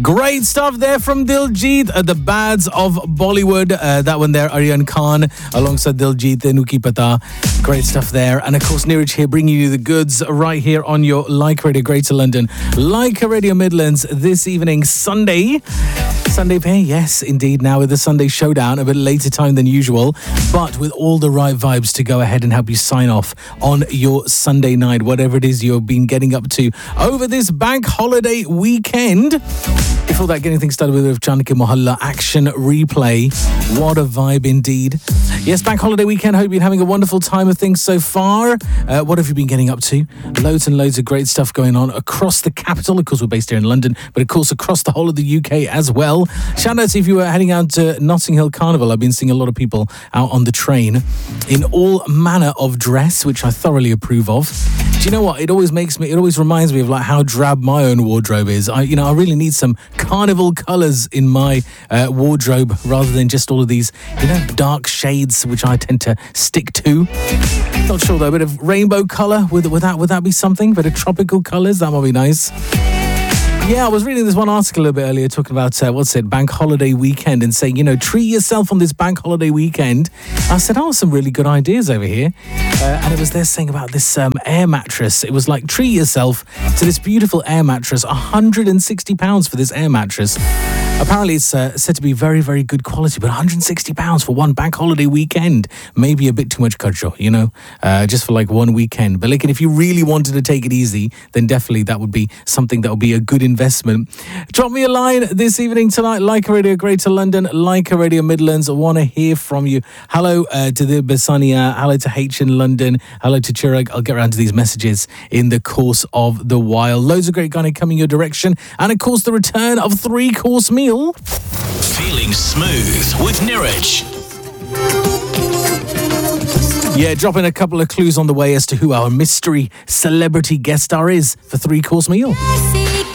Great stuff there from Diljit, the Bads of Bollywood. That one there, Aryan Khan, alongside Diljit, Nuki Pata. Great stuff there. And of course, Neeraj here bringing you the goods right here on your Like Radio Greater London, Like Radio Midlands this evening, Sunday Pay, yes, indeed. Now with the Sunday Showdown, a bit later time than usual, but with all the right vibes to go ahead and help you sign off on your Sunday night, whatever it is you've been getting up to over this bank holiday weekend. Before that, getting things started with Janaki Mohalla action replay. What a vibe indeed. Yes, bank holiday weekend. Hope you've been having a wonderful time of things so far. What have you been getting up to? Loads and loads of great stuff going on across the capital. Of course, we're based here in London, but of course across the whole of the UK as well. Shout out to if you were heading out to Notting Hill Carnival. I've been seeing a lot of people out on the train in all manner of dress, which I thoroughly approve of. Do you know what? It always reminds me of like how drab my own wardrobe is. I really need some carnival colours in my wardrobe rather than just all of these, dark shades, which I tend to stick to. Not sure though, a bit of rainbow colour, would that be something? A bit of tropical colours, that might be nice. Yeah, I was reading this one article a little bit earlier talking about, bank holiday weekend and saying, treat yourself on this bank holiday weekend. I said, some really good ideas over here. And it was there saying about this air mattress. It was like, treat yourself to this beautiful air mattress, £160 for this air mattress. Apparently it's said to be very, very good quality, but £160 for one bank holiday weekend. Maybe a bit too much kharcho, just for like one weekend. But if you really wanted to take it easy, then definitely that would be something that would be a good investment. Drop me a line this evening tonight, Like Radio Greater London, Like Radio Midlands. I want to hear from you. Hello to the Basania, hello to H in London, hello to Chirag. I'll get around to these messages in the course of the while. Loads of great Ghana coming your direction. And of course, the return of 3-course meal. Feeling smooth with Neeraj. Yeah, dropping a couple of clues on the way as to who our mystery celebrity guest star is for 3-course meal.